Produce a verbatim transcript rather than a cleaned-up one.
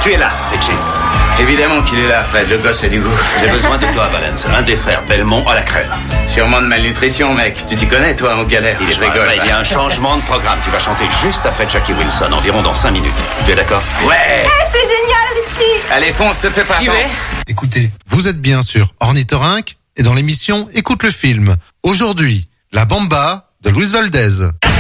Tu es là, Richie. Évidemment qu'il est là, Fred, le gosse a du goût. J'ai besoin de toi, Valence. Un des frères Belmont à la crème. Sûrement de malnutrition, mec. Tu t'y connais, toi, en galère. Il est Je pas rigole. vrai, il y a un changement de programme. Tu vas chanter juste après Jackie Wilson, environ dans cinq minutes. Tu es d'accord? Ouais. Eh, c'est génial, Richie. Allez, fonce, te fais pas attendre. Écoutez, vous êtes bien sur Ornithorynque et dans l'émission Écoute le film. Aujourd'hui, La Bamba de Luis Valdez.